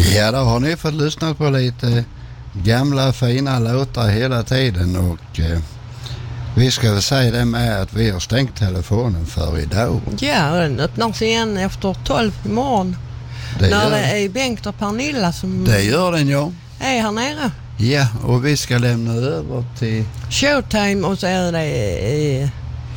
Ja, då har ni fått lyssna på lite gamla fina låtar hela tiden och vi ska väl säga det med att vi har stängt telefonen för idag. Ja, den öppnas igen efter 12 imorgon. Det är Bengt och Pernilla som... Det gör den, ja. Är här nere. Ja, och vi ska lämna över till... Showtime och så är det...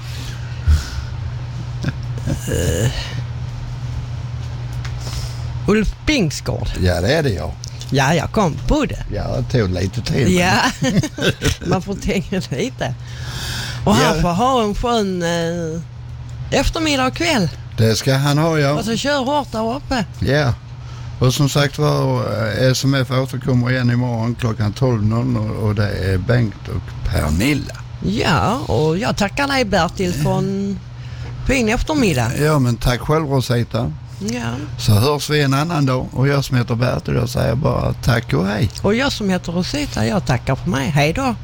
Ulf Bingsgård. Ja, det är det, ja. Ja, jag kom på det. Ja, det tog lite tid. Ja, man får tänka lite. Och han får ha en skön eftermiddag och kväll. Det ska han ha, ja. Och så kör hårt där uppe. Ja, och som sagt var, SMF återkommer igen imorgon klockan 12.00 och det är Bengt och Pernilla. Ja, och jag tackar dig Bertil för en fin eftermiddag. Ja, men tack själv Rosita. Ja. Så hörs vi en annan dag och jag som heter Bertil, jag säger bara tack och hej. Och jag som heter Rosita, jag tackar för mig. Hej då.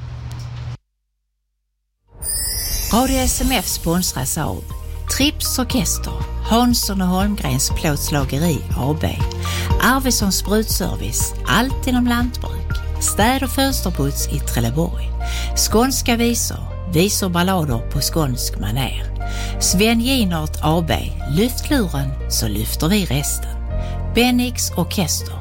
Radio SMF sponsras av Trips Orkester, Hansson och Holmgrens plåtslageri AB, Arvidssons sprutservice, allt inom lantbruk, städ- och fönsterputs i Trelleborg, skånska visor ballader på skånsk maner, Sven Ginart AB, lyftluren så lyfter vi resten, Bennix Orkester,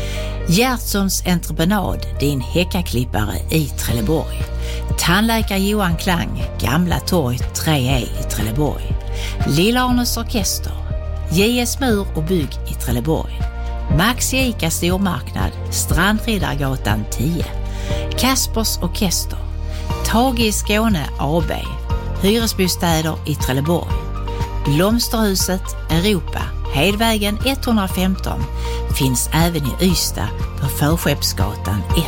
Gertsons entreprenad, din häckaklippare i Trelleborg, tandläkare Johan Klang, Gamla torg 3E i Trelleborg, Lillarnes Orkester, JS Mur och bygg i Trelleborg, Max Ica stormarknad, Strandriddargatan 10, Kaspers Orkester, Tage i Skåne AB, hyresbostäder i Trelleborg, Blomsterhuset Europa, Hedvägen 115, finns även i Ystad på Förskeppsgatan 1.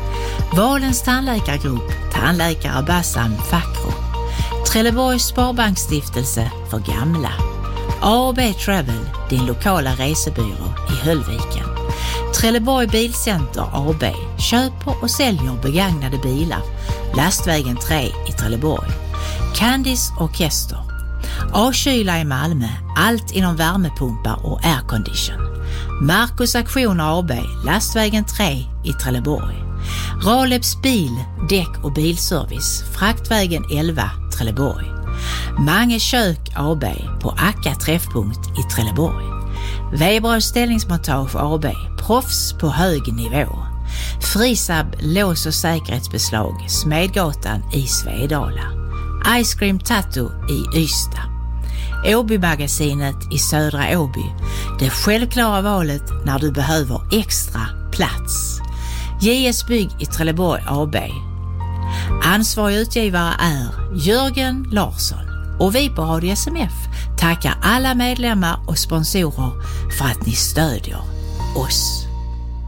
Valens tandläkargrupp, tandläkare Bassam Fakro, Trelleborgs Sparbanksstiftelse för gamla, A&B Travel, din lokala resebyrå i Höllviken, Trelleborg Bilcenter AB, köper och säljer begagnade bilar, Lastvägen 3 i Trelleborg, Candice Orkester, A-kyla i Malmö, allt inom värmepumpar och aircondition, Marcus Aktion AB, Lastvägen 3 i Trelleborg, Raleps bil, däck och bilservice, Fraktvägen 11, Trelleborg, Mange kök AB på Akka träffpunkt i Trelleborg, Weberös ställningsmontage AB, proffs på hög nivå, Frisab lås- och säkerhetsbeslag, Smedgatan i Svedala, Ice Cream Tattoo i Ystad, Åby-magasinet i Södra Åby, det självklara valet när du behöver extra plats, JS Bygg i Trelleborg AB. Ansvarig utgivare är Jörgen Larsson och vi på Radio SMF tackar alla medlemmar och sponsorer för att ni stödjer oss.